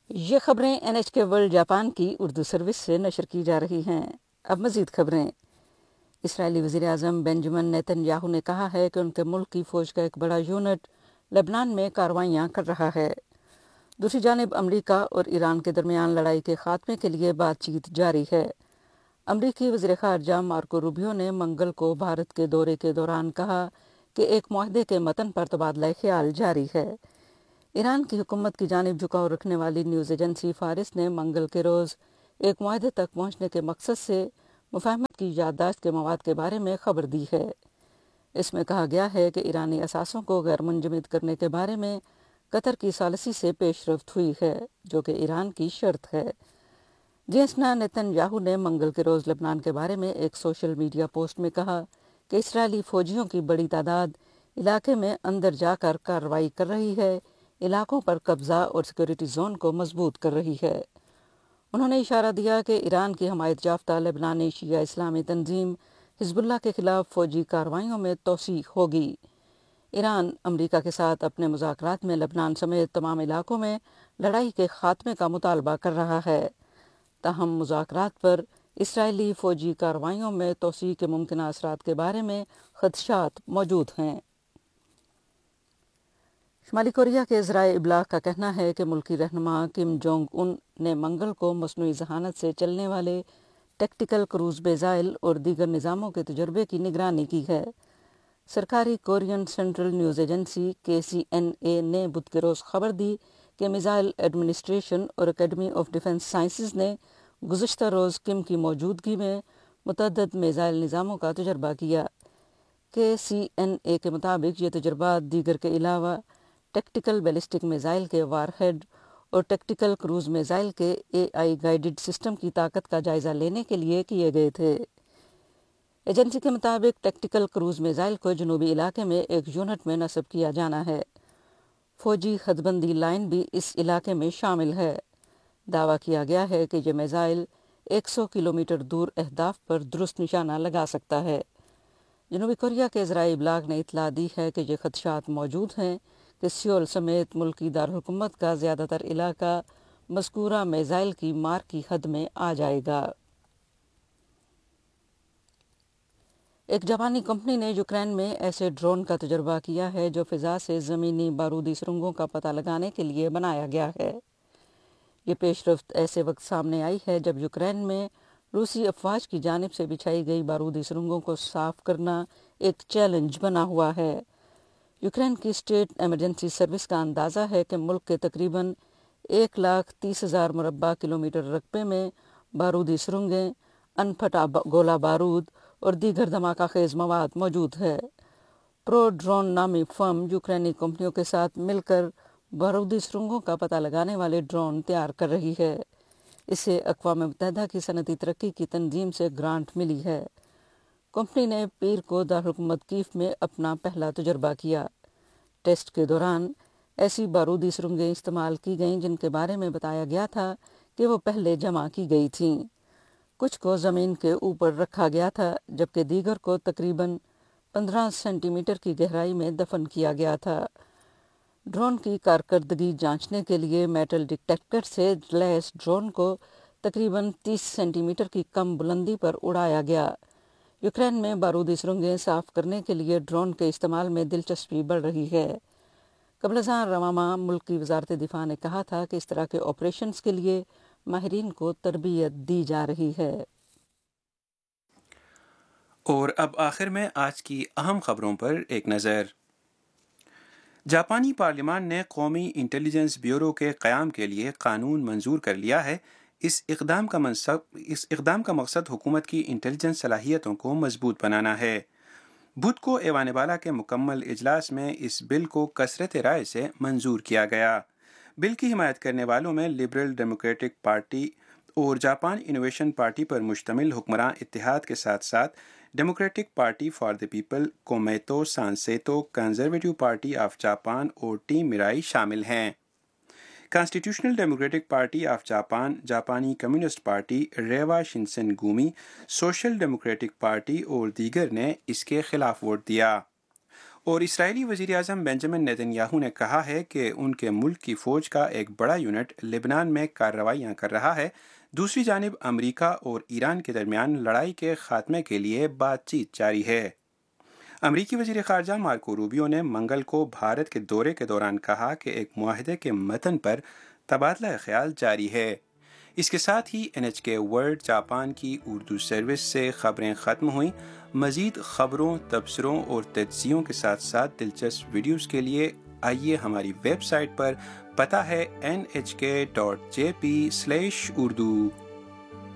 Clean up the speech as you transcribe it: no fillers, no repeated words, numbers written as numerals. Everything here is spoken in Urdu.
یہ خبریں NHK ورلڈ جاپان کی اردو سروس سے نشر کی جا رہی ہیں۔ اب مزید خبریں۔ اسرائیلی وزیر اعظم بنجمن نیتن یاہو نے کہا ہے کہ ان کے ملک کی فوج کا ایک بڑا یونٹ لبنان میں کارروائیاں کر رہا ہے۔ دوسری جانب امریکہ اور ایران کے درمیان لڑائی کے خاتمے کے لیے بات چیت جاری ہے۔ امریکی وزیر خارجہ مارکو روبیو نے منگل کو بھارت کے دورے کے دوران کہا کہ ایک معاہدے کے متن پر تبادلہ خیال جاری ہے۔ ایران کی حکومت کی جانب جھکاؤ رکھنے والی نیوز ایجنسی فارس نے منگل کے روز ایک معاہدے تک پہنچنے کے مقصد سے مفاہمت کی یادداشت کے مواد کے بارے میں خبر دی ہے۔ اس میں کہا گیا ہے کہ ایرانی اثاثوں کو غیر منجمد کرنے کے بارے میں قطر کی ثالثی سے پیش رفت ہوئی ہے، جو کہ ایران کی شرط ہے۔ جیسنا نیتن یاہو نے منگل کے روز لبنان کے بارے میں ایک سوشل میڈیا پوسٹ میں کہا کہ اسرائیلی فوجیوں کی بڑی تعداد علاقے میں اندر جا کر کارروائی کر رہی ہے، علاقوں پر قبضہ اور سیکورٹی زون کو مضبوط کر رہی ہے۔ انہوں نے اشارہ دیا کہ ایران کی حمایت یافتہ لبنانی شیعہ اسلامی تنظیم حزب اللہ کے خلاف فوجی کارروائیوں میں توسیع ہوگی۔ ایران امریکہ کے ساتھ اپنے مذاکرات میں لبنان سمیت تمام علاقوں میں لڑائی کے خاتمے کا مطالبہ کر رہا ہے، تاہم مذاکرات پر اسرائیلی فوجی کارروائیوں میں توسیع کے ممکنہ اثرات کے بارے میں خدشات موجود ہیں۔ شمالی کوریا کے ذرائع ابلاغ کا کہنا ہے کہ ملکی رہنما کم جونگ ان نے منگل کو مصنوعی ذہانت سے چلنے والے ٹیکٹیکل کروز میزائل اور دیگر نظاموں کے تجربے کی نگرانی کی ہے۔ سرکاری Korean central news agency KCNA نے بدھ کے روز خبر دی کہ میزائل ایڈمنسٹریشن اور اکیڈمی آف ڈیفنس سائنسز نے گزشتہ روز کم کی موجودگی میں متعدد میزائل نظاموں کا تجربہ کیا۔ KCNA کے مطابق یہ تجربات دیگر کے علاوہ ٹیکٹیکل بیلسٹک میزائل کے وار ہیڈ اور ٹیکٹیکل کروز میزائل کے AI گائیڈڈ سسٹم کی طاقت کا جائزہ لینے کے لیے کیے گئے تھے۔ ایجنسی کے مطابق ٹیکٹیکل کروز میزائل کو جنوبی علاقے میں ایک یونٹ میں نصب کیا جانا ہے۔ فوجی حدبندی لائن بھی اس علاقے میں شامل ہے۔ دعویٰ کیا گیا ہے کہ یہ میزائل 100 کلومیٹر دور اہداف پر درست نشانہ لگا سکتا ہے۔ جنوبی کوریا کے ذرائع ابلاغ نے اطلاع دی ہے کہ یہ خدشات موجود ہیں کہ سیول سمیت ملکی دارالحکومت کا زیادہ تر علاقہ مذکورہ میزائل کی مار کی حد میں آ جائے گا۔ ایک جاپانی کمپنی نے یوکرین میں ایسے ڈرون کا تجربہ کیا ہے جو فضا سے زمینی بارودی سرنگوں کا پتہ لگانے کے لیے بنایا گیا ہے۔ یہ پیش رفت ایسے وقت سامنے آئی ہے جب یوکرین میں روسی افواج کی جانب سے بچھائی گئی بارودی سرنگوں کو صاف کرنا ایک چیلنج بنا ہوا ہے۔ یوکرین کی اسٹیٹ ایمرجنسی سروس کا اندازہ ہے کہ ملک کے تقریباً 130,000 مربع کلومیٹر رقبے میں بارودی سرنگیں، ان پھٹا گولہ بارود اور دیگر دھماکہ خیز مواد موجود ہے۔ پرو ڈرون نامی فرم یوکرینی کمپنیوں کے ساتھ مل کر بارودی سرنگوں کا پتہ لگانے والے ڈرون تیار کر رہی ہے۔ اسے اقوام متحدہ کی صنعتی ترقی کی تنظیم سے گرانٹ ملی ہے۔ کمپنی نے پیر کو دارالحکومت کیف میں اپنا پہلا تجربہ کیا۔ ٹیسٹ کے دوران ایسی بارودی سرنگیں استعمال کی گئیں جن کے بارے میں بتایا گیا تھا کہ وہ پہلے جمع کی گئی تھیں۔ کچھ کو زمین کے اوپر رکھا گیا تھا جبکہ دیگر کو تقریباً 15 سینٹی میٹر کی گہرائی میں دفن کیا گیا تھا۔ ڈرون کی کارکردگی جانچنے کے لیے میٹل ڈیٹیکٹر سے لیس ڈرون کو تقریباً 30 سینٹی میٹر کی کم بلندی پر اڑایا گیا۔ یوکرین میں بارودی سرنگیں صاف کرنے کے لیے ڈرون کے استعمال میں دلچسپی بڑھ رہی ہے۔ قبل ازاں رواں ماہ ملک کی وزارت دفاع نے کہا تھا کہ اس طرح کے آپریشنز کے لیے ماہرین کو تربیت دی جا رہی ہے۔ اور اب آخر میں آج کی اہم خبروں پر ایک نظر۔ جاپانی پارلیمان نے قومی انٹیلیجنس بیورو کے قیام کے لیے قانون منظور کر لیا ہے۔ اس اقدام کا مقصد حکومت کی انٹیلیجنس صلاحیتوں کو مضبوط بنانا ہے۔ بدھ کو ایوان بالا کے مکمل اجلاس میں اس بل کو کثرت رائے سے منظور کیا گیا۔ بل کی حمایت کرنے والوں میں لبرل ڈیموکریٹک پارٹی اور جاپان انوویشن پارٹی پر مشتمل حکمراں اتحاد کے ساتھ ساتھ democratic party for the people, کومیتو سانسیتو، conservative party of Japan اور ٹیم میرائی شامل ہیں۔ Constitutional democratic party of Japan, جاپانی کمیونسٹ پارٹی، ریوا شنسن گومی، سوشل ڈیموکریٹک پارٹی اور دیگر نے اس کے خلاف ووٹ دیا۔ اور اسرائیلی وزیر اعظم بنجامن نیتن یاہو نے کہا ہے کہ ان کے ملک کی فوج کا ایک بڑا یونٹ لبنان میں کارروائیاں کر رہا ہے۔ دوسری جانب امریکہ اور ایران کے درمیان لڑائی کے خاتمے کے لیے بات چیت جاری ہے۔ امریکی وزیر خارجہ مارکو روبیو نے منگل کو بھارت کے دورے کے دوران کہا کہ ایک معاہدے کے متن پر تبادلہ خیال جاری ہے۔ اس کے ساتھ ہی NHK ورلڈ جاپان کی اردو سروس سے خبریں ختم ہوئیں۔ مزید خبروں، تبصروں اور تجزیوں کے ساتھ ساتھ دلچسپ ویڈیوز کے لیے آئیے ہماری ویب سائٹ پر، پتہ ہے nhk.jp/urdu۔